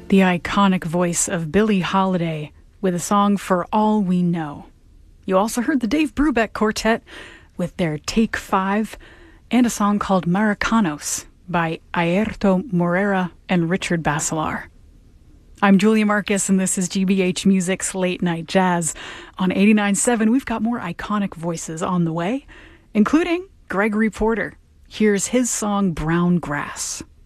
The iconic voice of Billie Holiday with a song For All We Know. You also heard the Dave Brubeck Quartet with their Take 5 and a song called Maricanos by Airto Moreira and Richard Basilar. I'm Julia Marcus, and this is GBH Music's Late Night Jazz. On 89.7, we've got more iconic voices on the way, including Gregory Porter. Here's his song Brown Grass.